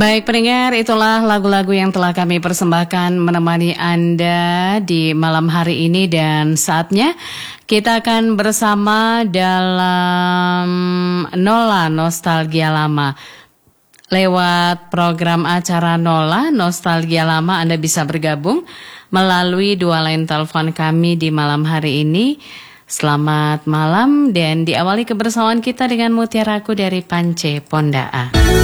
Baik pendengar, itulah lagu-lagu yang telah kami persembahkan menemani Anda di malam hari ini, dan saatnya kita akan bersama dalam Nola Nostalgia Lama. Lewat program acara Nola Nostalgia Lama, Anda bisa bergabung melalui 2 line telepon kami di malam hari ini. Selamat malam, dan diawali kebersamaan kita dengan Mutiaraku dari Pance Pondaa.